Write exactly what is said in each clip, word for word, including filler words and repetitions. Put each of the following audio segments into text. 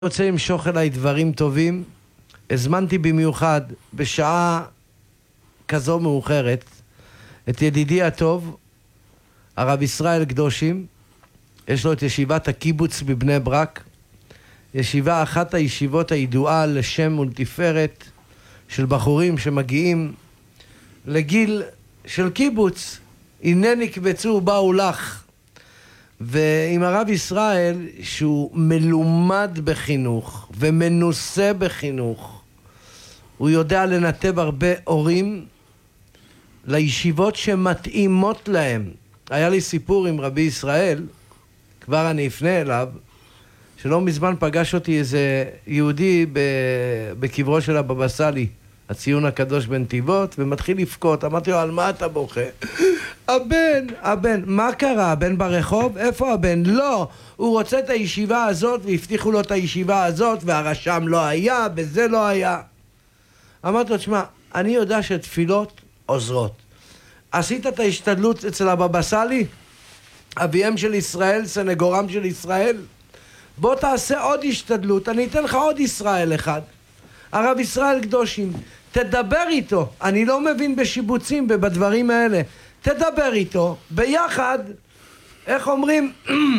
רוצה למשוך אליי דברים טובים. הזמנתי במיוחד בשעה כזו מאוחרת את ידידי הטוב הרב ישראל קדושים. יש לו את ישיבת הקיבוץ בבני ברק, ישיבה אחת הישיבות הידועה לשם ולתפארת של בחורים שמגיעים לגיל של קיבוץ. הנה נקבצו באו לך. ועם הרב ישראל שהוא מלומד בחינוך ומנוסה בחינוך, הוא יודע לנתב הרבה הורים לישיבות שמתאימות להם. היה לי סיפור עם רבי ישראל, כבר אני אפנה אליו, שלא מזמן פגש אותי איזה יהודי בקברו של הבבא סאלי, הציון הקדוש בנתיבות, ומתחיל לבכות. אמרתי לו, על מה אתה בוכה? הבן, הבן, מה קרה? הבן ברחוב? איפה הבן? לא, הוא רוצה את הישיבה הזאת, והבטיחו לו את הישיבה הזאת, והרשם לא היה, וזה לא היה. אמרתי לו, תשמע, אני יודע שתפילות עוזרות. עשית את ההשתדלות אצל הבבא סאלי, אביהם של ישראל, סנגורם של ישראל? בוא תעשה עוד השתדלות, אני אתן לך עוד ישראל אחד. הרב ישראל קדושים, תדבר איתו. אני לא מבין בשיבוצים ובדברים האלה. תדבר איתו ביחד. איך אומרים?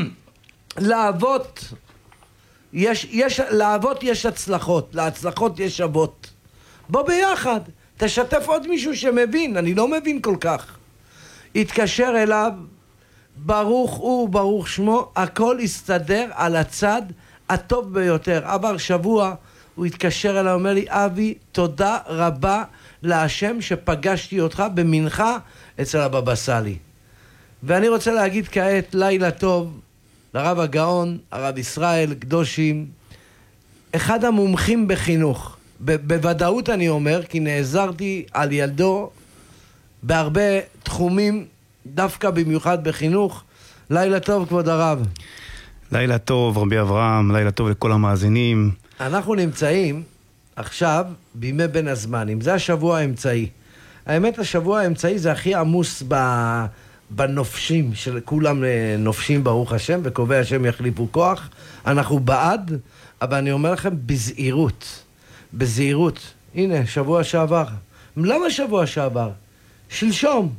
לאבות יש, יש, לאבות יש הצלחות, להצלחות יש אבות. בוא ביחד, תשתף עוד מישהו שמבין. אני לא מבין כל כך. התקשר אליו, ברוך הוא ברוך שמו, הכל יסתדר על הצד הטוב ביותר. עבר שבוע, הוא התקשר אליי, אומר לי, אבי, תודה רבה להשם שפגשתי אותך במנחה אצל הבבא סאלי. ואני רוצה להגיד כעת לילה טוב לרב הגאון, הרב ישראל קדושים, אחד המומחים בחינוך. ב- בוודאות אני אומר, כי נעזרתי על ילדו בהרבה תחומים, דווקא במיוחד בחינוך. לילה טוב, כבוד הרב. לילה טוב, רבי אברהם, לילה טוב לכל המאזינים. אנחנו נמצאים עכשיו בימי בין הזמנים, זה השבוע האמצעי. האמת, השבוע האמצעי זה הכי עמוס בנופשים, של כולם נופשים ברוך השם, וקובע השם יחליפו כוח. אנחנו בעד, אבל אני אומר לכם בזהירות, בזהירות. הנה, שבוע שעבר. למה שבוע שעבר? שלשום.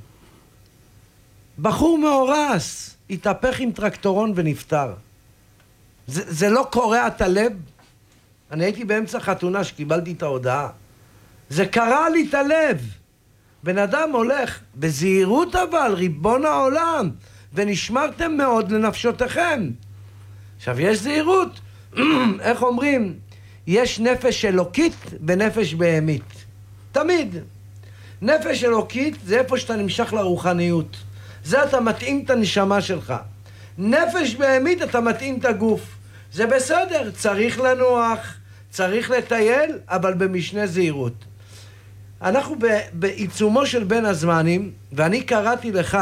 בחור מאורס, התהפך עם טרקטורון ונפטר. זה, זה לא קורע את הלב? אני הייתי באמצע חתונה שקיבלתי את ההודעה. זה קרע לי את הלב. בן אדם הולך בזהירות, אבל ריבון העולם, ונשמרתם מאוד לנפשותיכם. עכשיו, יש זהירות. איך אומרים? יש נפש אלוקית ונפש בהמית. תמיד. נפש אלוקית זה איפה שאתה נמשך לרוחניות. זה אתה מתאים את הנשמה שלך. נפש בהמית אתה מתאים את הגוף. זה בסדר, צריך לנוח, צריך לטייל, אבל במשנה זהירות. אנחנו בעיצומו של בין הזמנים, ואני קראתי לך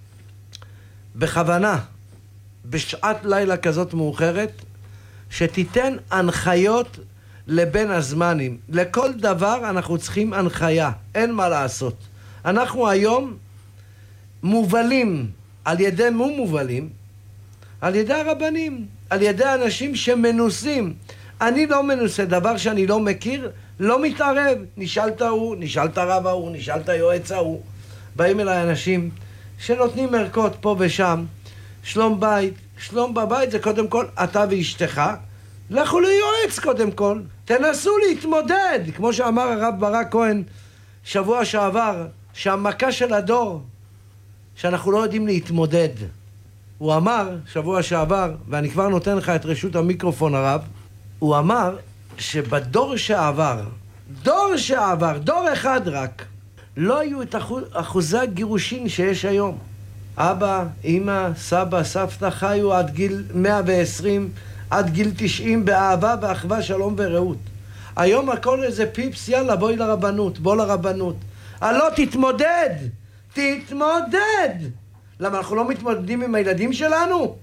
בכוונה, בשעת לילה כזאת מאוחרת, שתיתן הנחיות לבין הזמנים. לכל דבר אנחנו צריכים הנחיה, אין מה לעשות. אנחנו היום מובלים, על ידי מו מובלים? על ידי הרבנים, על ידי אנשים שמנוסים. אני לא מנוסה, דבר שאני לא מכיר, לא מתערב. נשאל את ההוא, נשאל את הרב ההוא, נשאל את היועץ ההוא. באים אליי אנשים שנותנים ערכות פה ושם. שלום בית, שלום בבית זה קודם כל אתה ואשתך. לכו ליועץ קודם כל, תנסו להתמודד. כמו שאמר הרב ברק כהן שבוע שעבר, שהמכה של הדור, שאנחנו לא יודעים להתמודד. הוא אמר שבוע שעבר, ואני כבר נותן לך את רשות המיקרופון הרב, הוא אמר שבדור שעבר, דור שעבר, דור אחד רק, לא היו את אחוזי הגירושין שיש היום. אבא, אמא, סבא, סבתא חיו עד גיל מאה ועשרים, עד גיל תשעים באהבה, באחווה, שלום ורעות. היום הכל איזה פיפס, יאללה בואי לרבנות, בוא לרבנות. הלא תתמודד, תתמודד. למה אנחנו לא מתמודדים עם הילדים שלנו?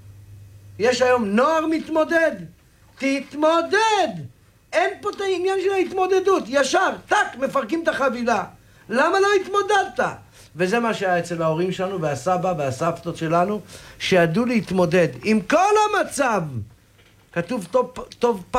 יש היום נוער מתמודד. תתמודד. אין פה את העניין של ההתמודדות. ישר, טק, מפרקים את החבילה. למה לא התמודדת? וזה מה שהיה אצל ההורים שלנו והסבא והסבתות שלנו, שידעו להתמודד עם כל המצב. כתוב טוב, טוב